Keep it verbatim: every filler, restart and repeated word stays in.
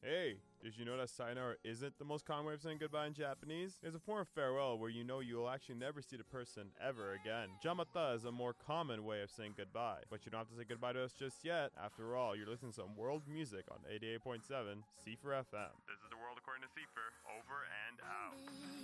Hey, did you know that sayonara isn't the most common way of saying goodbye in Japanese? It's a form of farewell where you know you will actually never see the person ever again. Jamata is a more common way of saying goodbye, but you don't have to say goodbye to us just yet. After all, you're listening to some world music on eighty-eight point seven C four F M. This is the world according to C four, over and out.